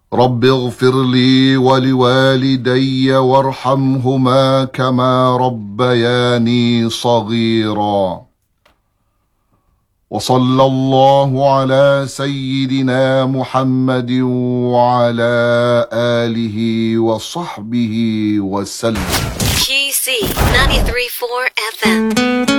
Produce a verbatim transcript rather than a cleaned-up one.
رب اغفر لي ولوالدي وارحمهما كما ربياني صغيرا. وصلى الله على سيدنا محمد وعلى آله وصحبه وسلم. G C ninety-three point four F M